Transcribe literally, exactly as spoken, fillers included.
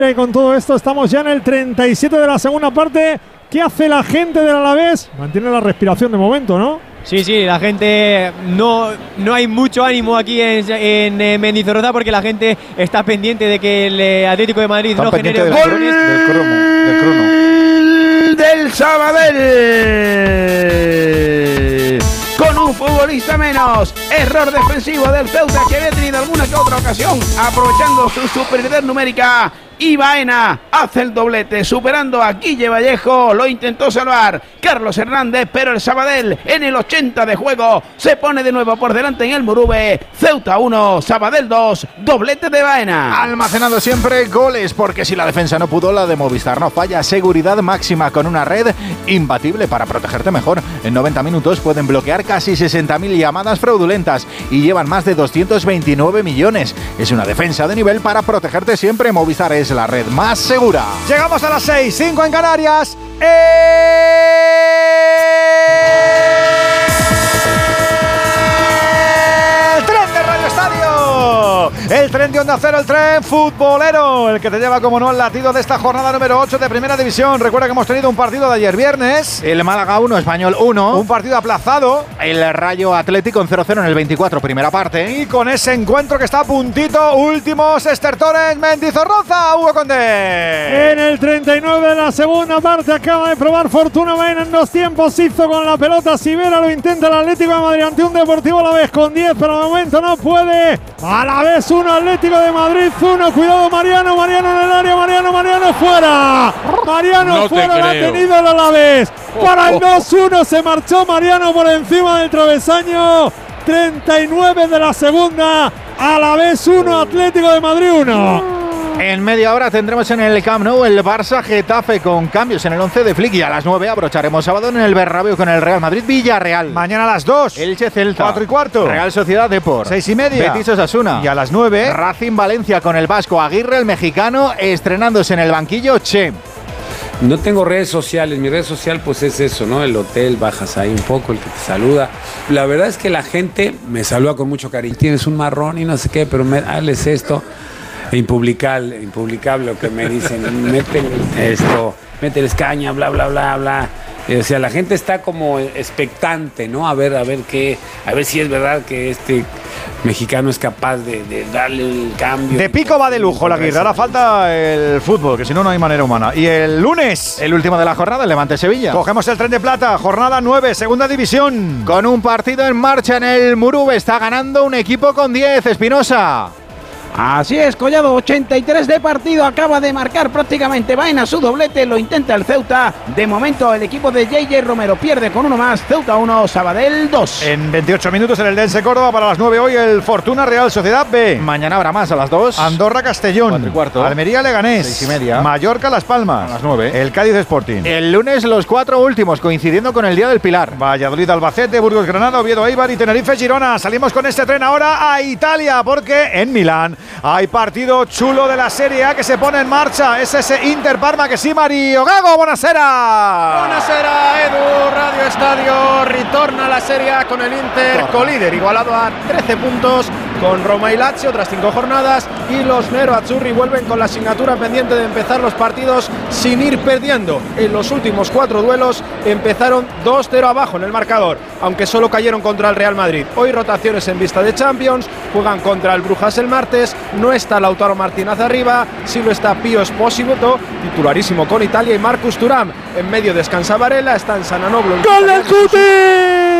Y con todo esto estamos ya en el treinta y siete de la segunda parte. ¿Qué hace la gente del Alavés? Mantiene la respiración de momento, ¿no? Sí, sí, la gente, no, no hay mucho ánimo aquí en, en, en Mendizorroza porque la gente está pendiente de que el Atlético de Madrid Están no genere del, goles. Del crono, del crono. Del Sabadell. Con un futbolista menos. Error defensivo del Ceuta, que había tenido alguna que otra ocasión, aprovechando su superioridad numérica. Y Baena hace el doblete, superando a Guille Vallejo. Lo intentó salvar Carlos Hernández, pero el Sabadell en el ochenta de juego se pone de nuevo por delante en el Murube. Ceuta uno, Sabadell dos, doblete de Baena. Almacenando siempre goles, porque si la defensa no pudo, la de Movistar no falla. Seguridad máxima con una red imbatible para protegerte mejor. En noventa minutos pueden bloquear casi sesenta mil llamadas fraudulentas y llevan más de doscientos veintinueve millones. Es una defensa de nivel para protegerte siempre. Movistar es la red más segura. Llegamos a las seis, cinco en Canarias. ¡El tren de Radio Estadio! El tren de Onda Cero, el tren futbolero, el que te lleva como no al latido de esta jornada número ocho de Primera División. Recuerda que hemos tenido un partido de ayer viernes. El Málaga uno, Español uno. Un partido aplazado. El Rayo Atlético en cero cero en el veinticuatro, primera parte. Y con ese encuentro que está a puntito, últimos estertores, Mendizorroza, Hugo Condé. En el treinta y nueve de la segunda parte acaba de probar Fortuna Baena en dos tiempos. Hizo con la pelota Sivera, lo intenta el Atlético de Madrid ante un Deportivo Alavés con diez, pero de momento no puede. Alavés uno, Atlético de Madrid uno. Cuidado Mariano, Mariano en el área, Mariano, Mariano fuera. Mariano no fuera, lo ha tenido el Alavés. Para el dos uno se marchó Mariano por encima del travesaño. treinta y nueve de la segunda, Alavés uno, Atlético de Madrid uno. En media hora tendremos en el Camp Nou el Barça Getafe con cambios en el once de Flick, y a las nueve abrocharemos sábado en el Bernabéu con el Real Madrid Villarreal. Mañana a las dos, Elche Celta, cuatro y cuarto, Real Sociedad Depor, seis y media, Betis Osasuna, y a las nueve Racing Valencia con el vasco Aguirre, el mexicano, estrenándose en el banquillo Che. No tengo redes sociales, mi red social pues es eso, ¿no? El hotel, bajas ahí un poco, el que te saluda. La verdad es que la gente me saluda con mucho cariño. Tienes un marrón y no sé qué, pero me, hazles esto. Impublicable, impublicable lo que me dicen. Mételes esto, mételes caña, bla, bla, bla, bla. O sea, la gente está como expectante, ¿no? A ver, a ver qué, a ver si es verdad que este mexicano es capaz de, de darle el cambio. De pico va de lujo la Aguirre. Ahora falta el fútbol, que si no, no hay manera humana. Y el lunes, el último de la jornada, el Levante Sevilla. Cogemos el tren de plata, jornada nueve, segunda división. Con un partido en marcha en el Murube, está ganando un equipo con diez, Espinosa. Así es, Collado, ochenta y tres de partido, acaba de marcar prácticamente Baena su doblete, lo intenta el Ceuta. De momento el equipo de J J Romero pierde con uno más, Ceuta uno, Sabadell dos. En veintiocho minutos en el Dense Córdoba, para las nueve hoy el Fortuna Real Sociedad B. Mañana habrá más a las dos. Andorra Castellón. cuatro y cuarto. Almería Leganés. seis y media. Mallorca Las Palmas. A las nueve. El Cádiz Sporting. El lunes los cuatro últimos, coincidiendo con el Día del Pilar. Valladolid Albacete, Burgos Granada, Oviedo Eibar y Tenerife Girona. Salimos con este tren ahora a Italia, porque en Milán hay partido chulo de la Serie A que se pone en marcha. Es ese Inter Parma que sí, Mario Gago, buonasera. Buonasera, Edu, Radio Estadio. Ritorna la Serie A con el Inter, colíder, igualado a trece puntos con Roma y Lazio tras cinco jornadas, y los Nero-Azzurri vuelven con la asignatura pendiente de empezar los partidos sin ir perdiendo. En los últimos cuatro duelos empezaron dos cero abajo en el marcador, aunque solo cayeron contra el Real Madrid. Hoy rotaciones en vista de Champions, juegan contra el Brujas el martes, no está Lautaro Martínez arriba, sí lo está Pio Esposito, titularísimo con Italia, y Marcus Thuram. En medio descansa Varela, está en Sananoglu. ¡Gol del Cuti!